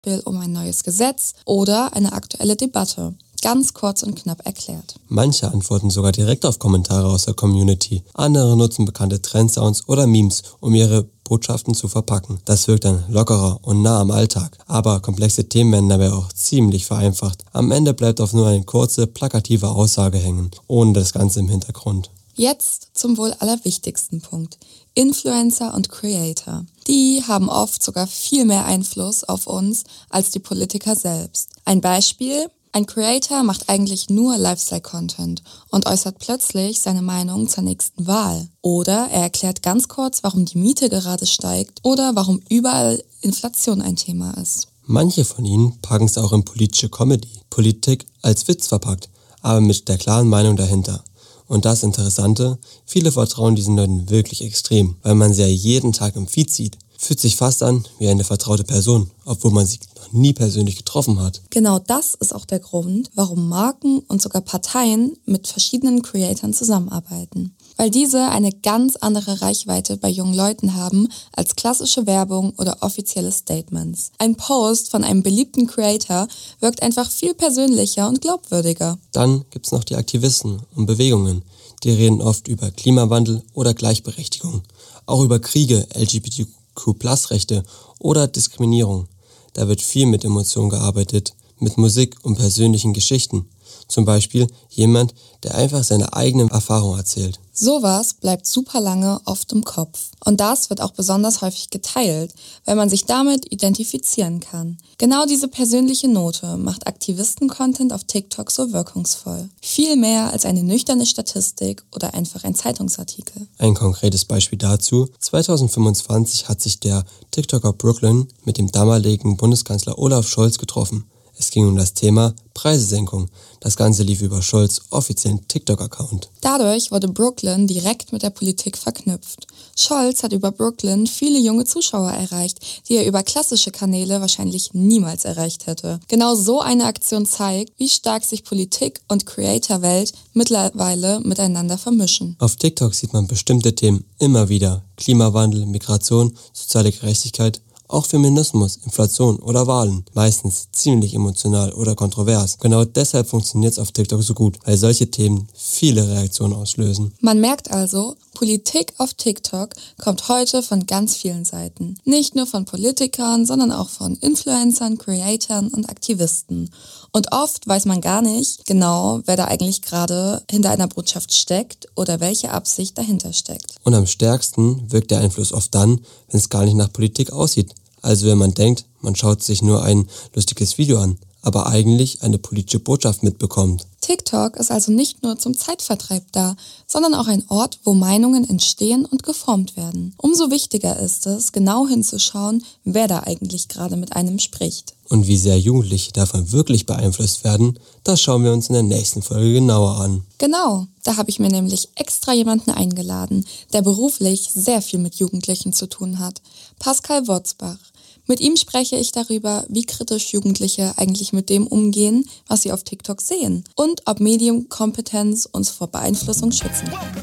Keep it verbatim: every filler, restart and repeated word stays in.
um ein neues Gesetz oder eine aktuelle Debatte. Ganz kurz und knapp erklärt. Manche antworten sogar direkt auf Kommentare aus der Community. Andere nutzen bekannte Trendsounds oder Memes, um ihre Botschaften zu verpacken. Das wirkt dann lockerer und nah am Alltag. Aber komplexe Themen werden dabei auch ziemlich vereinfacht. Am Ende bleibt auf nur eine kurze, plakative Aussage hängen, ohne das Ganze im Hintergrund. Jetzt zum wohl allerwichtigsten Punkt. Influencer und Creator. Die haben oft sogar viel mehr Einfluss auf uns als die Politiker selbst. Ein Beispiel: Ein Creator macht eigentlich nur Lifestyle-Content und äußert plötzlich seine Meinung zur nächsten Wahl. Oder er erklärt ganz kurz, warum die Miete gerade steigt oder warum überall Inflation ein Thema ist. Manche von ihnen packen es auch in politische Comedy. Politik als Witz verpackt, aber mit der klaren Meinung dahinter. Und das Interessante, viele vertrauen diesen Leuten wirklich extrem, weil man sie ja jeden Tag im Feed sieht. Fühlt sich fast an wie eine vertraute Person, obwohl man sie noch nie persönlich getroffen hat. Genau das ist auch der Grund, warum Marken und sogar Parteien mit verschiedenen Creatoren zusammenarbeiten. Weil diese eine ganz andere Reichweite bei jungen Leuten haben als klassische Werbung oder offizielle Statements. Ein Post von einem beliebten Creator wirkt einfach viel persönlicher und glaubwürdiger. Dann gibt's noch die Aktivisten und Bewegungen. Die reden oft über Klimawandel oder Gleichberechtigung, auch über Kriege, L G B T Q Plus Rechte oder Diskriminierung. Da wird viel mit Emotionen gearbeitet, mit Musik und persönlichen Geschichten. Zum Beispiel jemand, der einfach seine eigenen Erfahrungen erzählt. Sowas bleibt super lange oft im Kopf. Und das wird auch besonders häufig geteilt, weil man sich damit identifizieren kann. Genau diese persönliche Note macht Aktivisten-Content auf TikTok so wirkungsvoll. Viel mehr als eine nüchterne Statistik oder einfach ein Zeitungsartikel. Ein konkretes Beispiel dazu: zweitausendfünfundzwanzig hat sich der TikToker Brooklyn mit dem damaligen Bundeskanzler Olaf Scholz getroffen. Es ging um das Thema Preisesenkung. Das Ganze lief über Scholz' offiziellen TikTok-Account. Dadurch wurde Brooklyn direkt mit der Politik verknüpft. Scholz hat über Brooklyn viele junge Zuschauer erreicht, die er über klassische Kanäle wahrscheinlich niemals erreicht hätte. Genau so eine Aktion zeigt, wie stark sich Politik und Creator-Welt mittlerweile miteinander vermischen. Auf TikTok sieht man bestimmte Themen immer wieder. Klimawandel, Migration, soziale Gerechtigkeit, auch Feminismus, Inflation oder Wahlen. Meistens ziemlich emotional oder kontrovers. Genau deshalb funktioniert es auf TikTok so gut, weil solche Themen viele Reaktionen auslösen. Man merkt also, Politik auf TikTok kommt heute von ganz vielen Seiten. Nicht nur von Politikern, sondern auch von Influencern, Creatoren und Aktivisten. Und oft weiß man gar nicht genau, wer da eigentlich gerade hinter einer Botschaft steckt oder welche Absicht dahinter steckt. Und am stärksten wirkt der Einfluss oft dann, wenn es gar nicht nach Politik aussieht. Also wenn man denkt, man schaut sich nur ein lustiges Video an, aber eigentlich eine politische Botschaft mitbekommt. TikTok ist also nicht nur zum Zeitvertreib da, sondern auch ein Ort, wo Meinungen entstehen und geformt werden. Umso wichtiger ist es, genau hinzuschauen, wer da eigentlich gerade mit einem spricht. Und wie sehr Jugendliche davon wirklich beeinflusst werden, das schauen wir uns in der nächsten Folge genauer an. Genau, da habe ich mir nämlich extra jemanden eingeladen, der beruflich sehr viel mit Jugendlichen zu tun hat. Pascal Wurzbach. Mit ihm spreche ich darüber, wie kritisch Jugendliche eigentlich mit dem umgehen, was sie auf TikTok sehen und ob Medienkompetenz uns vor Beeinflussung schützen kann.